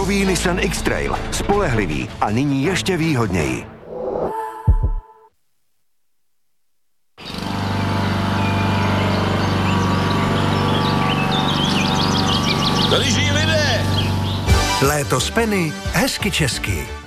Nový Nissan X-Trail. Spolehlivý a nyní ještě výhodněji. Tady žijí lidé! Léto z Penny, hezky česky.